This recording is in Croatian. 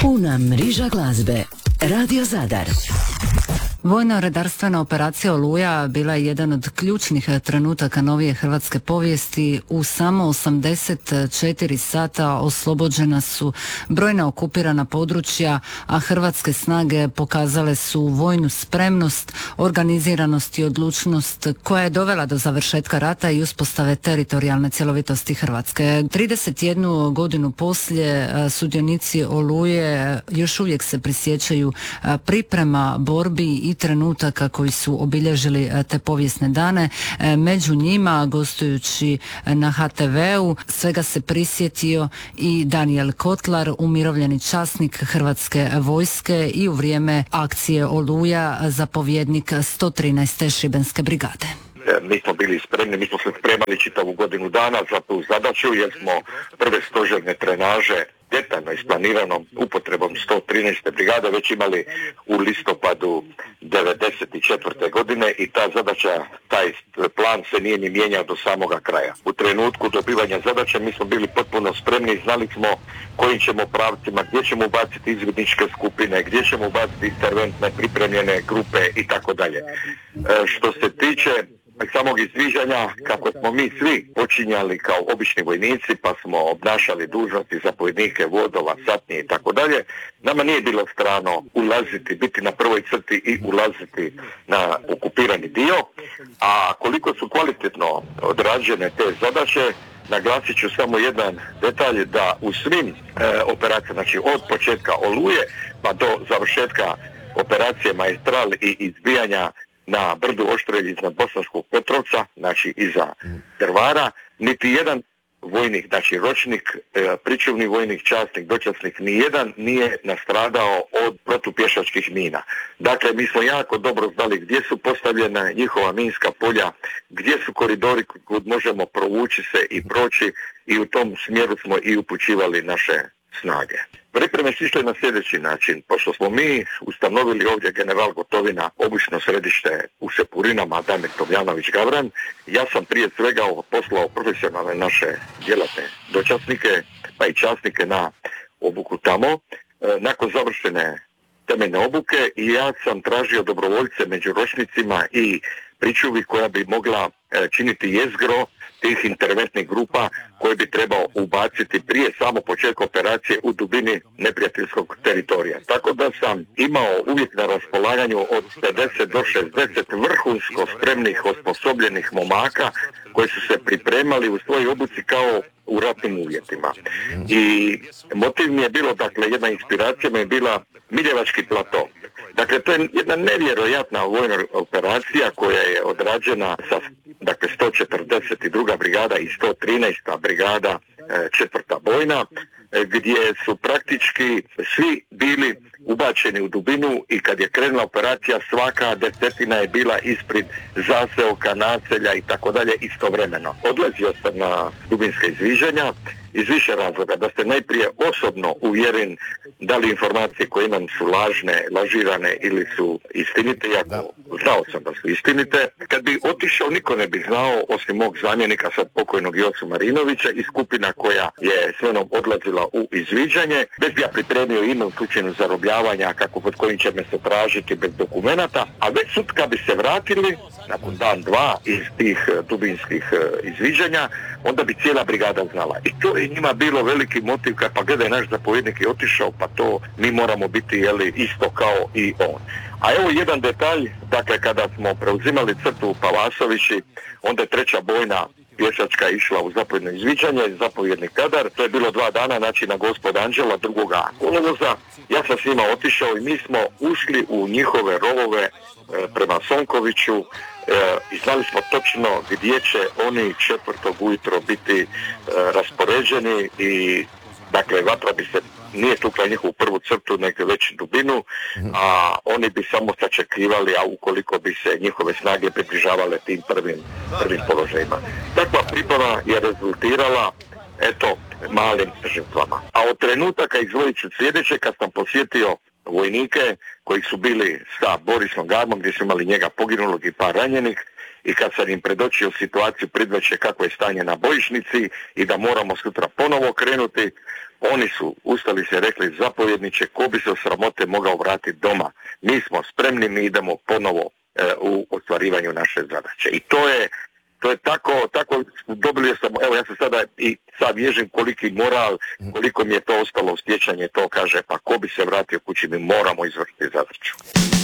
Puna mriža glazbe. Radio Zadar. Vojno-redarstvena operacija Oluja bila je jedan od ključnih trenutaka novije hrvatske povijesti. U samo 84 sata oslobođena su brojna okupirana područja, a hrvatske snage pokazale su vojnu spremnost, organiziranost i odlučnost koja je dovela do završetka rata i uspostave teritorijalne cjelovitosti Hrvatske. 31 godinu poslije sudionici Oluje još uvijek se prisjećaju priprema, borbi i trenutaka koji su obilježili te povijesne dane. Među njima, gostujući na HTV-u, svega se prisjetio i Danijel Kotlar, umirovljeni časnik Hrvatske vojske i u vrijeme akcije Oluja zapovjednik 113. Šibenske brigade. Mi smo bili spremni, mi smo se spremali čitavu godinu dana za tu zadaću jer smo prve stožerne trenaže detaljno isplaniranom upotrebom 113. brigade već imali u listopadu 1994. godine i ta zadaća, taj plan se nije ni mijenjao do samoga kraja. U trenutku dobivanja zadaće mi smo bili potpuno spremni, znali smo kojim ćemo pravcima, gdje ćemo ubaciti izvidničke skupine, gdje ćemo ubaciti interventne pripremljene grupe i tako dalje. Što se tiče samog izviđanja, kako smo mi svi počinjali kao obični vojnici, pa smo obnašali dužnosti zapovjednike vodova, satnije i tako dalje, nama nije bilo strano ulaziti, biti na prvoj crti i ulaziti na okupirani dio, a koliko su kvalitetno odrađene te zadaće, naglasit ću samo jedan detalj da u svim operacijama, znači od početka Oluje pa do završetka operacije Maestral i izbijanja na brdu Oštrelj iznad Bosanskog Petrovca, znači iza Drvara, niti jedan vojnik, znači ročnik, pričuvni vojnik, časnik, dočasnik, nijedan nije nastradao od protupješačkih mina. Dakle, mi smo jako dobro znali gdje su postavljena njihova minska polja, gdje su koridori kud možemo provući se i proći i u tom smjeru smo i upućivali naše snage. Pripreme su išle na sljedeći način. Pošto smo mi ustanovili ovdje general Gotovina obično središte u Sepurinama, Damir Tomljanović Gavran, ja sam prije svega poslao profesionalne naše djelatne dočasnike pa i časnike na obuku tamo. Nakon završene temeljne obuke i ja sam tražio dobrovoljce među ročnicima i pričuvi koja bi mogla činiti jezgro tih interventnih grupa koje bi trebao ubaciti prije samo početka operacije u dubini neprijateljskog teritorija. Tako da sam imao uvijek na raspolaganju od 50 do 60 vrhunsko spremnih, osposobljenih momaka koji su se pripremali u svojoj obuci kao u ratnim uvjetima. I motiv mi je bilo, dakle, jedna inspiracija mi je bila Miljevački plato. Dakle, to je jedna nevjerojatna vojna operacija koja je odrađena sa, dakle, 142. brigada i 113. brigada 4. bojna, gdje su praktički svi bili ubačeni u dubinu i kad je krenula operacija svaka desetina je bila ispred zaseoka, naselja i tako dalje istovremeno. Odlazio sam na dubinska izviđanja iz više razloga, da ste najprije osobno uvjeren da li informacije koje imam su lažne, lažirane ili su istinite, iako znao sam da su istinite. Kad bi otišao, niko ne bi znao, osim mog zamjenika, sad pokojnog Jocu Marinovića i skupina koja je s menom odlazila u izviđanje, bez bi ja pripremio ime u slučaju zarobljavanja, kako pod kojim će me se tražiti bez dokumenata, a već sud kad bi se vratili, nakon dan, dva iz tih dubinskih izviđanja, onda bi cijela brigada znala. I to je njima bilo veliki motiv, kad pa gledaj, naš zapovjednik je otišao, pa to mi moramo biti, isto kao i on. A evo jedan detalj, dakle, kada smo preuzimali crtu u Pavasovići, onda je 3. bojna pješačka išla u zapovjedno izviđanje, zapovjedni kadar, to je bilo 2 dana, znači na Gospod Anđela 2. kolovoza, ja sam s njima otišao i mi smo ušli u njihove rovove prema Sonkoviću i znali smo točno gdje će oni 4. ujutro biti raspoređeni i, dakle, vatra bi se nije tukla njihovu prvu crtu, nego već dubinu, a oni bi samo sačekivali, a ukoliko bi se njihove snage približavale tim prvim položajima. Takva priprema je rezultirala, eto, malim žrtvama. A od trenutaka izdvojit ću sljedeće, kad sam posjetio vojnike koji su bili sa Borisom Garmom, gdje su imali njega poginulog i par ranjenih, i kad sam im predočio situaciju predveće kako je stanje na bojišnici i da moramo sutra ponovo krenuti, oni su ustali se rekli, zapovjedniče, ko bi se od sramote mogao vratiti doma. Mi smo spremni, mi idemo ponovo u ostvarivanju naše zadaće. I to je tako dobili sam, evo ja se sada i sad vježim koliki moral, koliko mi je to ostalo u sjećanje, to kaže, pa ko bi se vratio kući, mi moramo izvršiti zadaću.